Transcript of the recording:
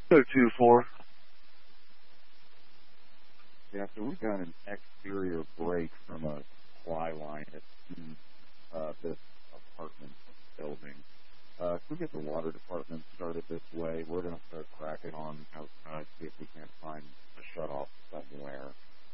224. Yeah, so we've got an exterior break from a supply line at this apartment building. If we get the water department started this way, we're going to start cracking on outside, see if we can't find a shut-off somewhere.